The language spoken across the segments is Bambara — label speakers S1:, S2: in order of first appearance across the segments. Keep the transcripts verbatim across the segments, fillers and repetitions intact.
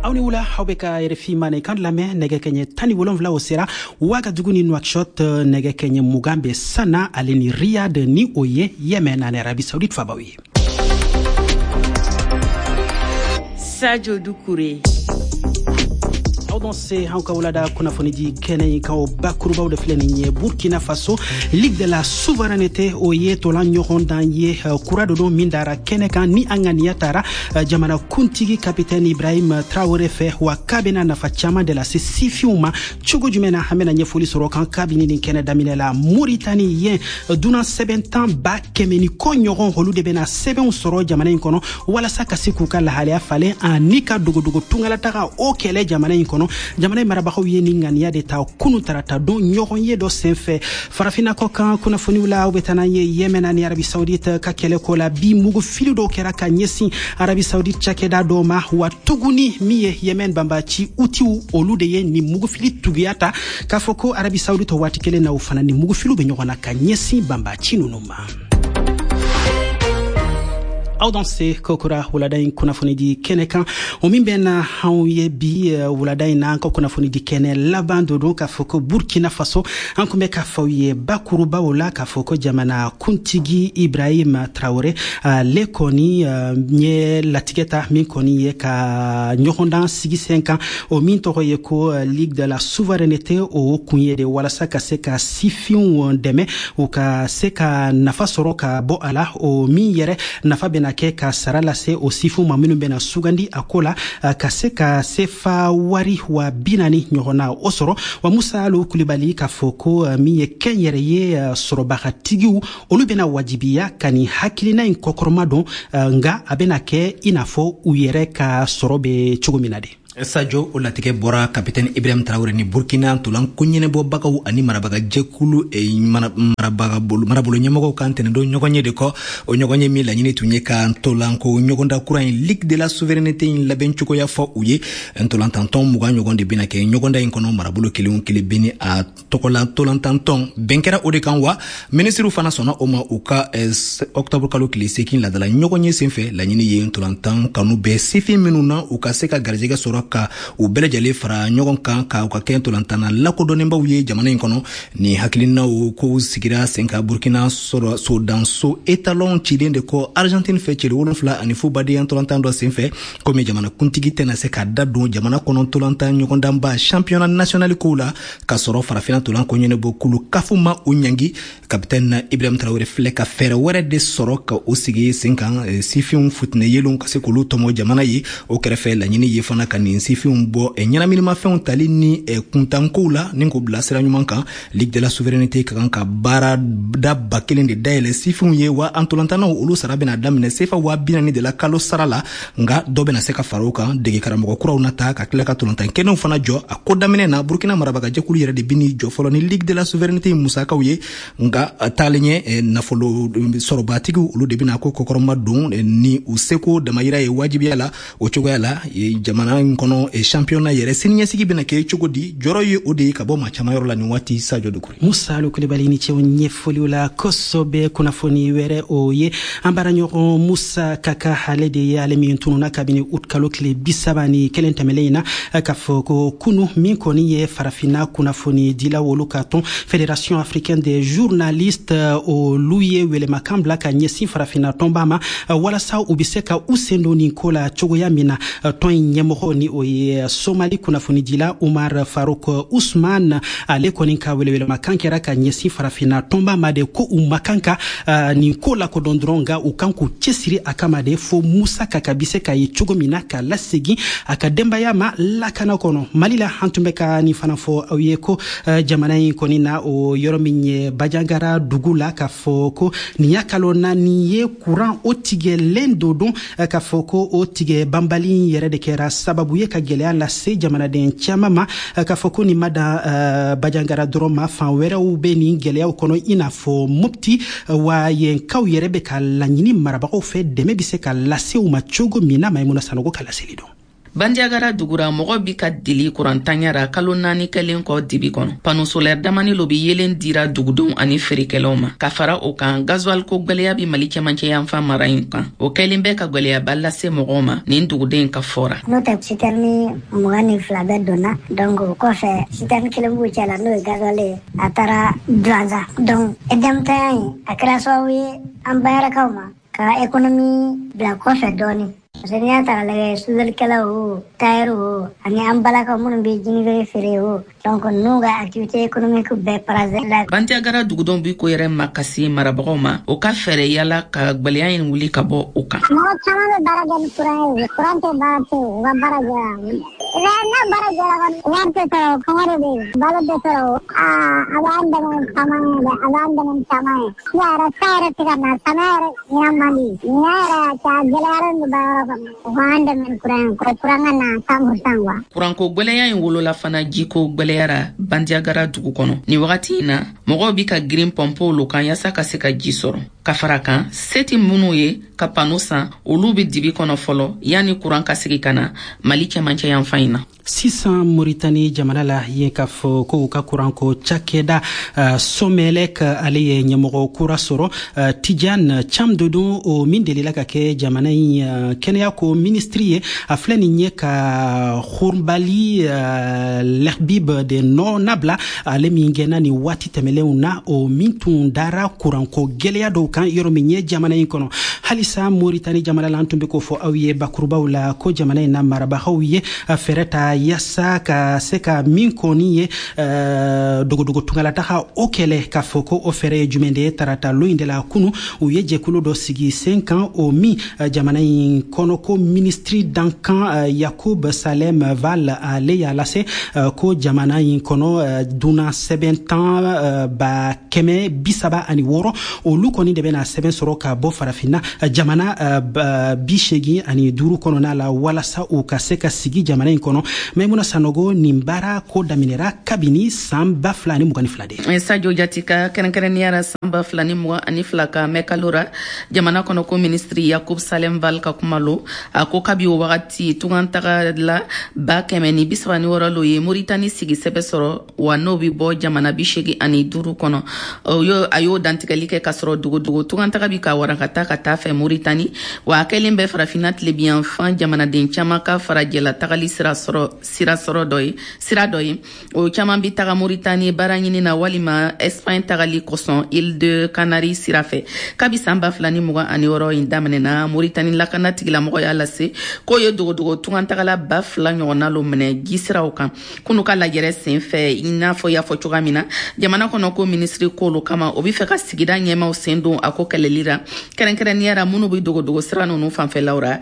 S1: aw ni wula aw bɛ ka R F I mane kan lamɛn nɛgɛ kɛɲɛ tan ni wolonwula o sera Ouagadougou ni Nouakchott nɛgɛ kɛɲɛ mugan bɛ Sana ale ni Riyad ni o ye Yɛmɛn ani Arabi Saoudite fabaw ye.
S2: Sadio Doucouré.
S1: aw don se han ka wulada kunnafoni di kɛnɛ ka o bakurubaw de filɛ nin ye Burkina Faso Ligue de la Souveraineté o ye tolan ɲɔgɔn dan ye kura dɔ don min dara kɛnɛ kan ni an ŋaniya tara jamana kuntigi kapitɛni Ibrahim Traoré fɛ wa k'a bɛna nafa caman de lase sifinw ma cogo jumɛn na an bɛna ɲɛfɔli sɔrɔ kan kabini nin kɛnɛ daminɛ la Mauritanie yen dunan sɛbɛn tan ba kɛmɛ ni kɔ ɲɔgɔn olu de bɛna sɛbɛnw sɔrɔ jamana in kɔnɔ walasa ka se k'u ka lahalaya falen ani ka dogodogo tungalataga o kɛlɛ jamana in kɔnɔ jamana marabagaw ye ni ŋaniya de ta kunu tarata don ɲɔgɔn ye dɔ senfɛ farafina kɔ kan kunnafoniw la aw bɛ taa n'an ye Yɛmɛn ani Arabi Saoudite ka kɛlɛko la bi mugufili dɔw kɛra ka ɲɛsin Arabi Saoudite cakɛda dɔw ma wa tuguni min ye Yɛmɛn banbaci utiw olu de ye ni mugufili tuguya ta k'a fɔ ko Arabi Saoudite waati kelen na o fana ni mugufiliw bɛ ɲɔgɔn na ka ɲɛsin banbaci ninnu ma. aw don se kokura wulada in kunnafoni di kɛnɛ kan o min bɛ na anw ye bi wulada in na an ka kunnafoni di kɛnɛ laban dɔ don k'a fɔ ko Burkina Faso an kun bɛ k'a fɔ ye bakurubaw la k'a fɔ ko jamana kuntigi Ibrahim Traoré ale kɔni ye latigɛ ta min kɔni ye ka ɲɔgɔndan sigi sen kan o min tɔgɔ ye ko Ligue de la Souveraineté o kun ye de walasa ka se ka sifinw dɛmɛ u ka se ka nafa sɔrɔ ka bɔ a la o min yɛrɛ nafa bɛna kɛ ka sara lase o sifu ma minnu bɛna sugandi a ko la ka se ka sefa wari wa binani ɲɔgɔnna o sɔrɔ wa Musa Alo Kulibali k'a fɔ ko min ye kɛn yɛrɛ ye sɔrɔbagatigiw olu bɛna wajibiya ka nin hakilina in kɔkɔrɔma dɔn nga a bɛna kɛ i n'a fɔ u yɛrɛ ka sɔrɔ bɛ cogo min na de.
S3: Sadio o latigɛ bɔra kapitɛni Ibrahim Traoré ni Burkina tolan ko ɲɛnɛbɔbagaw ani marabagajɛkulu marabolo marabolo ɲɛmɔgɔw kan tɛnɛndon ɲɔgɔn ye de kɔ o ɲɔgɔn ye min laɲini tun ye ka ntolan ko ɲɔgɔnda kura in Ligue de la Souveraineté in labɛn cogoya fɔ u ye ntolantantɔn mugan ɲɔgɔn de bɛna kɛ ɲɔgɔnda in kɔnɔ marabolo kelen kelen bɛ ni a tɔgɔla ntolantantɔn bɛn kɛra o de kan wa minisiriw fana sɔnna o ma u ka octobre kalo tile seegin ladala ɲɔgɔn ye senfɛ laɲini ye ntolantan kanu bɛɛ sifin minnu na u ka se ka garijɛgɛ sɔrɔ ka u bɛɛ lajɛlen fara ɲɔgɔn kan ka u ka kɛ ntolantana lakodɔnnenbaw ye jamana in kɔnɔ ni hakilinaw ko sigira sen ka Burkina sɔrɔ sodanso etalon cilen de kɔ Argentine fɛ cile wolonfila ani fu badenya ntolantan dɔ senfɛ komi jamana kuntigi tɛna se ka da don jamana kɔnɔ ntolantan ɲɔgɔndanba championnat national kow la ka sɔrɔ farafina tolan ko ɲɛnɛbɔ kulu kafu ma u ɲangi kapitɛni Ibrahim Traoré filɛ ka fɛɛrɛ wɛrɛ de sɔrɔ ka o sigi sen kan sifinw futinɛ yelenw ka se k'olu tɔmɔ jamana ye o kɛrɛfɛ laɲini ye fana ka nin sifinw bɔ ɲɛnaminimafɛnw tali ni kuntankow la ni k'o bila sira ɲuman kan Ligue de la Souveraineté ka kan ka baara da ba kelen de dayɛlɛ sifinw ye wa antolantanaw olu sara bɛna daminɛ sefa wa binani de la kalo sara la nga dɔ bɛna se ka fara o kan dege karamɔgɔ kuraw nata ka tila ka tolantan kɛnɛw fana jɔ a ko daminɛ na Burkina marabagajɛkulu yɛrɛ de bini jɔ fɔlɔ ni Ligue de la Souveraineté musakaw ye nga taalen ɲɛ nafolo sɔrɔbatigiw olu de bɛna ko kɔkɔrɔma don ni u seko damayira ye wajibiya la o cogoya la jamana in kɔnɔ championnat yɛrɛ siniɲɛsigi bɛna kɛ cogo di jɔrɔ ye o de ye ka bɔ maa caman yɔrɔ la nin waati Sadio Doucouré.
S1: Musa Alo Kulibali ni cɛw ɲɛfɔliw la kosɛbɛ kunnafoni wɛrɛ o ye an baaraɲɔgɔn Musa Kaka ale de ye ale min tununa kabini août kalo tile bi saba ni kelen tɛmɛlen in na k'a fɔ ko kunu min kɔni ye farafina kunnafoni dila wolu ka tɔn Fédération africaine des journalistes olu ye welemakan bila ka ɲɛsin farafina tɔnba ma walasa u bɛ se ka u sen don nin ko la cogoya min na tɔn in ɲɛmɔgɔ ni o ye Somali kunnafoni dila Umar Farouk Usman ale kɔni ka welewelemakan kɛra ka ɲɛsin farafina tɔnba ma de ko u ma kan ka uh, nin ko lakodɔn dɔrɔn nka u kan k'u cɛsiri a kama de fo Musa Kaka bɛ se ka ye cogo min na ka lasegin a ka denbaya ma lakana kɔnɔ Mali la an tun bɛ ka nin fana fɔ aw ye ko uh, jamana in kɔni na o yɔrɔ min ye Bajangara dugu la k'a fɔ ko nin y'a kalo naani ye kuran o tigɛlen do don uh, k'a fɔ ko o tigɛ banbali yɛrɛ de kɛra sababu ye ka gɛlɛya lase jamanaden caman ma k'a fɔ ko nin ma dan uh, Bajangara dɔrɔn ma fan wɛrɛw bɛ nin gɛlɛyaw kɔnɔ i n'a fɔ Mopti uh, wa yenkaw yɛrɛ bɛ ka laɲini marabagaw fɛ dɛmɛ bɛ se ka lase u ma cogo min na Maimuna Sanogo ka laseli don.
S4: Bandiagara dugura mɔgɔ bi ka dili kurantanyara kalo naani kelen kɔ dibi kɔnɔ. Pano solaire damani lo bi yelen dira dugudenw ani feerekɛlaw ma. Ka fara o kan gasoil ko gwɛlɛya bi Mali cɛmancɛ yanfan mara in kan. O kɛlen bɛ ka gwɛlɛyaba lase mɔgɔw ma nin duguden ka fɔra.
S5: N'o tɛ citerne mugan ni fila bɛ donna donc o kɔfɛ citerne kelen b'u cɛla n'o ye gasoil ye a taara Duanza donc ɛdɛmtanya in a kɛra sababu ye an bayarakaw ma ka économie bila kɔfɛ dɔɔni. Parce que n'i y'a ta k'a lajɛ soudeur o tailleur o ani an balakaw minnu bɛ jinivere feere o donc n'u ka activité économique bɛɛ parasé la.
S4: Bandiagara dugudenw bi ko yɛrɛ makasi marabagaw ma o ka fɛɛrɛ yala ka gwɛlɛya in wuli ka bɔ o kan.
S5: Mɔgɔ caman bɛ baara kɛ ni courant ye courant tɛ baara tɛ u ka baara jɔra n'a baara jɔra kɔni wari tɛ sɔrɔ kɔngɔ de bɛ yen balo tɛ sɔrɔ aa a b'an dɛmɛ caman ye dɛ a b'an dɛmɛ caman ye sisan yɛrɛ san yɛrɛ tɛ ka na samiya yɛrɛ ɲina man di ɲina yɛrɛ a gɛlɛyara nin baara kɔnɔ u b'an dɛmɛ courant ye ko courant ka na san pourcent wa.
S4: Courant ko gwɛlɛya in wolola fana jiko gwɛlɛyara Bandiagara dugu kɔnɔ ni wagati in na mɔgɔw bi ka girin pɔnpɔw lo kan yasa ka se ka ji sɔrɔ. Ka fara kan seti minnu ye ka pano san olu bi dibi kɔnɔ fɔlɔ yani courant ka sigi ka na Mali cɛmancɛ yanfan in na.
S1: Sisan Mauritanie jamana la ye ka fɔ ko ka courant ko cakɛda uh, Somelec ale ye ɲɛmɔgɔ kura sɔrɔ uh, Tidiane Cham Dodon o min delila ka kɛ jamana in uh, kɛnɛya ko ministri ye a filɛ nin ye ka Khourbali uh, Lerbib de nɔ nabila ale min gɛnna ni waati tɛmɛlenw na o min tun dara courant ko gɛlɛya dɔw kan yɔrɔ min ye jamana in kɔnɔ. Halisa Mauritanie jamana la an tun bɛ k'o fɔ aw ye bakurubaw la ko jamana in na marabagaw ye uh, fɛrɛ ta yasa ka se ka min kɔni ye uh, dogodogo tungalataga o kɛlɛ ka fɔ ko o fɛrɛ ye jumɛn de ye tarata lo in de la kunu u ye jɛkulu dɔ sigi sen kan o min uh, jamana in kɔnɔ ko ministri dankan uh, Yakub Salem Val ale y'a lase uh, ko jamana in kɔnɔ uh, duna sɛbɛn tan uh, ba kɛmɛ bisaba ani wɔɔrɔ olu kɔni de bɛna sɛbɛn sɔrɔ ka bɔ farafinna uh, jamana uh, bi segin ani duuru kɔnɔna la walasa u ka se ka sigi jamana in kɔnɔ. Maimuna Sanogo nin baara ko daminɛra kabini san ba fila ani mugan ni fila de.
S4: Sadio Jatika kɛrɛnkɛrɛnniyara san ba fila ni mugan ani fila ka mɛ kalora jamana kɔnɔ ko ministri Yakub Salem Val ka kuma lo a ko kabi o wagati tungantaga la ba kɛmɛ ni bisaba ni wɔɔrɔ lo ye Mauritanie sigi sɛbɛ sɔrɔ wa n'o bi bɔ jamana bi segin ani duuru kɔnɔ o yo a y'o dantigɛli kɛ ka sɔrɔ dogodogo tungantaga bi ka warankata ka taa fɛ Mauritanie wa a kɛlen bɛ farafinna tilebiyanfan jamanaden caman ka farajɛla tagali sira sɔrɔ sira sɔrɔ dɔ ye sira dɔ ye o caman bi taga Mauritanie baara ɲini na walima Espagne tagali kosɔn Île de Canaries sira fɛ kabi san ba fila ni mugan ani wɔɔrɔ in daminɛna Mauritanie lakana tigilamɔgɔ y'a lase k'o ye dogodogo tungantagala ba fila ɲɔgɔnna lo minɛ ji siraw kan k'unu ka lajɛrɛ sen fɛ i n'a fɔ y'a fɔ cogoya min na jamana kɔnɔ ko ministri k'olu kama o bi fɛ ka sigida ɲɛmaw sen don a ko kɛlɛli ra kɛrɛnkɛrɛnniyara minnu bi dogodogo sira ninnu fanfɛlaw ra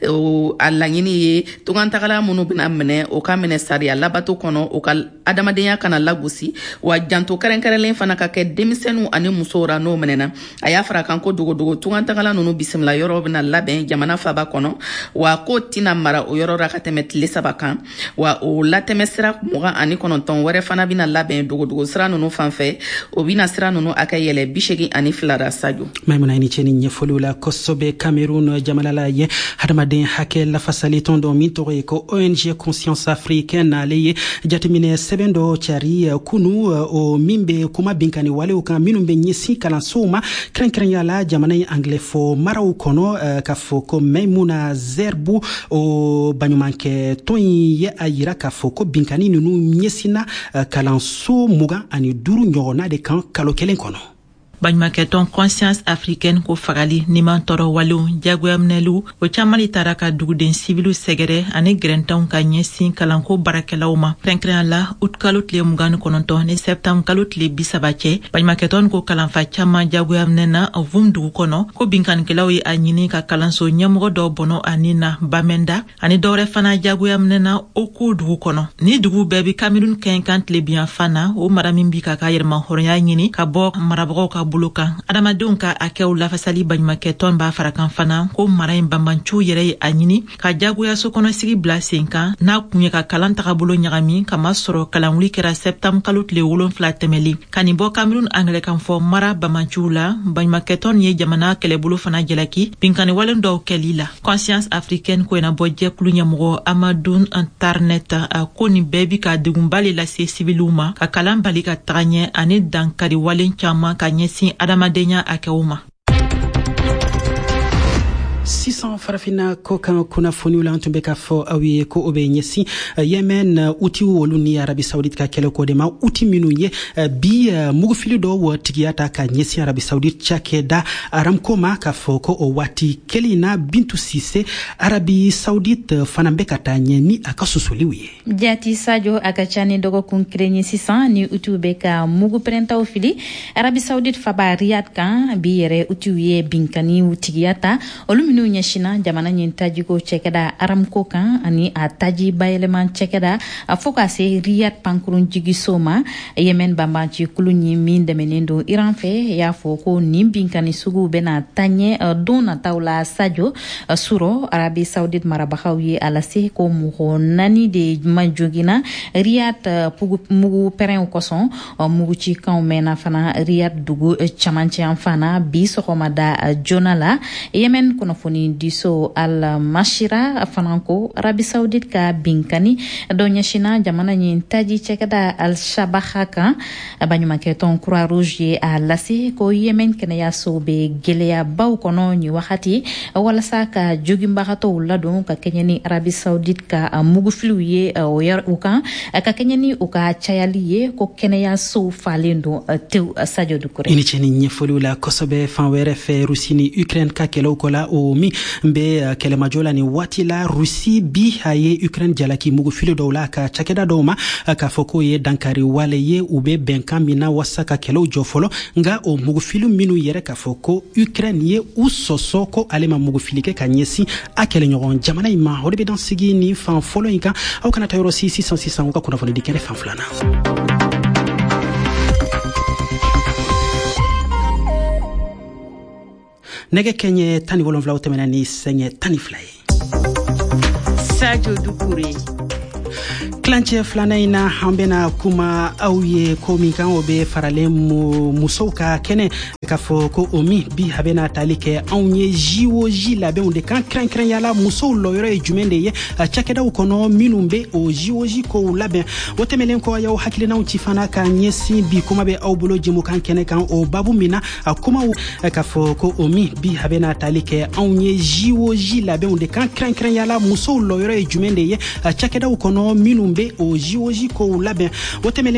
S4: a laɲini ye tungantagala minnu bina minɛ o ka minɛ sariya labato kɔnɔ o ka adamadenya kana lagosi wa janto kɛrɛnkɛrɛnlen fana ka kɛ denmisɛnninw ani musow ra n'o minɛna a y'a fara kan ko dogodogo tungantagala ninnu bisimila yɔrɔ bena labɛn jamana faba kɔnɔ wa ko tina mara o yɔrɔ ra ka tɛmɛ tile saba kan wa o latɛmɛ sira mugan ani kɔnɔntɔn wɛrɛ fana bena labɛn dogodogo sira ninnu fanfɛ o bena sira ninnu a kɛ yɛlɛ bi segin ani fila ra Sadio.
S1: Maimuna ni cɛni ɲɛfɔliw la kosɛbɛ Cameroun jamana la ye hadamaden hakɛ lafasali tɔn dɔ min tɔgɔ ye ko O N G Conscience Africaine ale ye jateminɛ sɛbɛn dɔ cari kunu o min bɛ kuma binkani walew kan minnu bɛ ɲɛsin kalansow ma kɛrɛnkɛrɛnya la jamana in anglɛfɔ maraw kɔnɔ ka fɔ ko Maimuna Zerbu o baɲumankɛ tɔn in ye a yira k'a fɔ ko binkani ninnu ɲɛsinna kalanso mugan ani duuru ɲɔgɔnna de kan kalo kelen kɔnɔ.
S6: Baɲumankɛtɔn Conscience Africaine ko fagali niman tɔrɔ walew jagoyaminɛliw o caman de taara ka duguden sibiliw sɛgɛrɛ ani grɛntanw ka ɲɛsin kalanko baarakɛlaw ma kɛrɛnkɛrɛnya la août kalo tile mugan ni kɔnɔntɔn ni septembre kalo tile bisaba cɛ baɲumankɛtɔn ko kalanfa caman jagoyaminɛna vum dugu kɔnɔ ko binkanikɛlaw ye a ɲini ka kalanso ɲɛmɔgɔ dɔ bɔnɔ ani na Bamenda ani dɔwɛrɛ fana jagoyaminɛna Oko dugu kɔnɔ ni dugu bɛɛ bi Cameroun kɛɲɛ kan tilebiyanfan na o mara min bi ka ka yɛrɛmahɔrɔnya ɲini ka bɔ marabagaw ka bolo kan adamadenw ka akɛw lafasali baɲumankɛ tɔn b'a fara kan fana ko mara in banbancu yɛrɛ ye a ɲini ka jagoya sokɔnɔsigi bila sen kan n'a kun ye ka kalan tagabolo ɲagami kama sɔrɔ kalanwuli kɛra sɛptanburu kalo tile wolonfila tɛmɛli ka nin bɔ kamerun anglɛkan fɔ mara banbancuw la baɲumankɛ tɔn ye jamana kɛlɛbolo fana jalaki binkani walen dɔw kɛli la conscience africaine ko ena bɔ jɛkulu ɲɛmɔgɔ amadou antarnet a ko nin bɛɛ bi ka degunba le lase sibiliw ma ka kalan bali ka taga ɲɛ ani dankari walen caaman ka ɲɛsin adamadenya akɛw ma.
S1: sisan farafina ko kan kunnafoniw la an tun bɛ k'a fɔ aw ye ko o bɛ ɲɛsin yemen utiw olu ni arabi saudite ka kɛlɛ ko de ma uti minnu ye bi mugufili dɔw tigiya ta ka ɲɛsin arabi saudite cakɛda aramco ma k'a fɔ ko o waati kelen na bintu sise arabi saudite fana bɛ ka taa ɲɛ ni a ka susoliw ye.
S7: jati sajo a ka ca ni dɔgɔkun kelen ye sisan ni utiw bɛ ka mugu pɛrɛntaw fili arabi saudite faba riyad kan bi yɛrɛ utiw ye binkaniw tigiya ta olu minnu ɲɛsina jamana ɲin tajiko cɛkɛda aramco kan ani a taji bayɛlɛman cɛkɛda a fɔ ka se riyad pankurun jigiso ma yemen banbanci kulu ɲi min dɛmɛnen don iran fɛ y'a fɔ ko nin binkani suguw bɛna taɲɛ don nataw la sajo surɔ arabi saudite marabagaw ye a lase ko mɔgɔ naani de ma jogina riyad mugu pɛrɛnw kɔsɔn mugucikanw mɛnna fana riyad dugu camancɛ fana bi sɔgɔmada joona la yemen kunnafoni diso al mashira fana ko arabi saudite ka binkani dɔ ɲɛsina jamana ɲin taji cɛkɛda al shabaha kan baɲumankɛ tɔn croix rouge ye a lase ko yemen kɛnɛyaso bɛ gwɛlɛyabaw kɔnɔ nin wagati walasa ka joginbagatɔw ladon ka kɛɲɛ ni arabi saudite ka mugufiliw ye u kan ka kɛɲɛ ni u ka cayali ye ko kɛnɛyasow falen don tew sajo dukure.
S1: i ni cɛ ni ɲɛfɔliw la kosɛbɛ fan wɛrɛ fɛ rusi ni ukraine ka kɛlɛw kɔ la o min bɛ kɛlɛmajɔ la ni waati la rusi bi a ye ukraine jalaki mugufili dɔw la ka cakɛda dɔw ma k'a fɔ k'o ye dankari wale ye u bɛ bɛnkan min na wasa ka kɛlɛw jɔ fɔlɔ nka o mugufili minnu yɛrɛ k'a fɔ ko ukraine ye u sɔsɔ ko ale ma mugufili kɛ ka ɲɛsin a kɛlɛɲɔgɔn jamana in ma o de bɛ dan sigi ni fan fɔlɔ in kan aw kana taa yɔrɔ si sisan sisan u ka kunnafoni di kɛnɛ fan filanan. nɛgɛ kɛɲɛ tan ni wolonwulaw tɛmɛna ni sɛŋɛ tan ni fila ye.
S2: Sajo Dukure.
S1: Klancɛ filanan in na an bɛna kuma aw ye ko min kan o bɛ faralen musow ka kɛnɛ k'a fɔ ko o min bi a bɛna tali kɛ anw ye zi o zi labɛnw de kan kɛrɛnkɛrɛnyala musow lɔyɔrɔ ye jumɛn de ye cakɛdaw kɔnɔ minnu bɛ o zi o zi kow labɛn o tɛmɛlen kɔ y'aw hakilinaw ci fana ka ɲɛsin bi kuma bɛ aw bolo jɛmukan kɛnɛ kan o babu min na a kumaw k'a fɔ ko o min bi a bɛna tali kɛ anw ye zi o zi labɛnw de kan kɛrɛnkɛrɛnyala musow lɔyɔrɔ ye jumɛn de ye cakɛdaw kɔnɔ minnu bɛ o zi o zi kow labɛn o tɛmɛlen